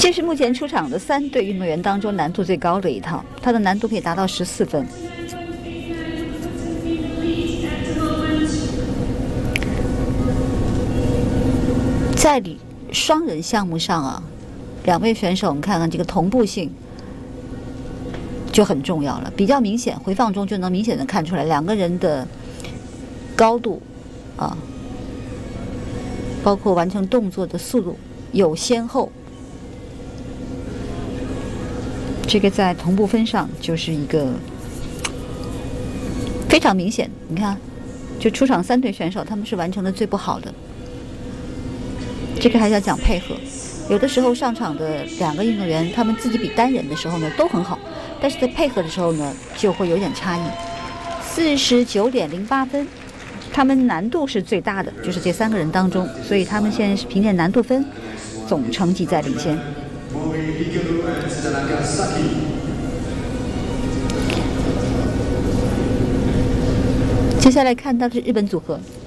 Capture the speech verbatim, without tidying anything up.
这是目前出场的三对运动员当中难度最高的一套，它的难度可以达到十四分。在双人项目上啊，两位选手，我们看看这个同步性就很重要了，比较明显，回放中就能明显的看出来两个人的高度啊，包括完成动作的速度有先后。这个在同步分上就是一个非常明显，你看，就出场三对选手，他们是完成的最不好的。这个还是要讲配合，有的时候上场的两个运动员，他们自己比单人的时候呢都很好，但是在配合的时候呢就会有点差异。四十九点零八分，他们难度是最大的，就是这三个人当中，所以他们现在是凭借难度分总成绩在领先。接下来看到的是日本组合。